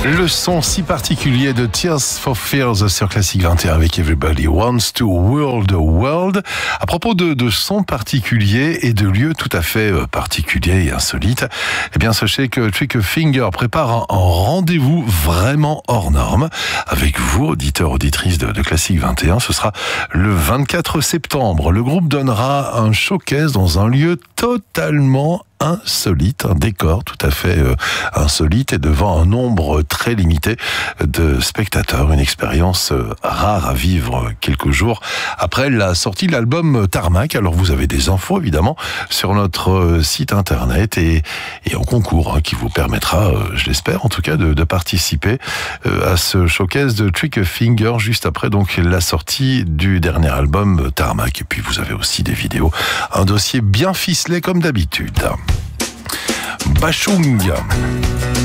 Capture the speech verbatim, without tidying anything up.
Le son si particulier de Tears for Fears sur Classic vingt et un avec Everybody Wants to World World. À propos de, de sons particuliers et de lieux tout à fait particuliers et insolites, eh bien sachez que Trick Finger prépare un, un rendez-vous vraiment hors norme avec vous, auditeurs, auditrices de, de Classic vingt et un. Ce sera le vingt-quatre septembre. Le groupe donnera un showcase dans un lieu totalement insolite, un décor tout à fait euh, insolite et devant un nombre très limité de spectateurs, une expérience euh, rare à vivre quelques jours après la sortie de l'album Tarmac. Alors vous avez des infos évidemment sur notre euh, site internet et, et en concours hein, qui vous permettra, euh, je l'espère en tout cas, de, de participer euh, à ce showcase de Trick Finger juste après donc la sortie du dernier album Tarmac. Et puis vous avez aussi des vidéos, un dossier bien ficelé comme d'habitude. Bachung.